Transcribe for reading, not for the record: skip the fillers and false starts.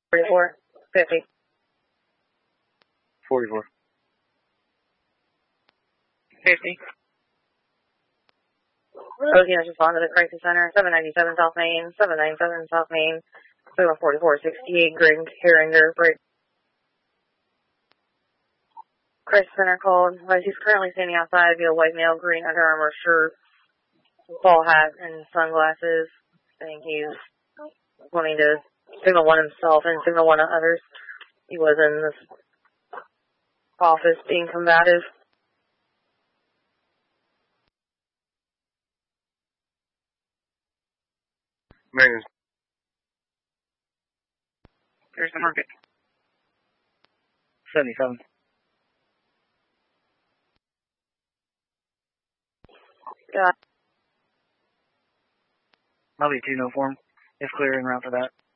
44, 50. 44. 50. Those units respond to the crisis center, 797 South Main, 797 South Main, 44, 68 Greg Herringer, break. Crisis center called. He's currently standing outside via white male, green Under Armour shirt, ball hat, and sunglasses. I think he's wanting to signal one himself and signal one of others. He was in this office being combative. Marion. There's the market. 77. Got I'll be 2 no form. If clear en route for that.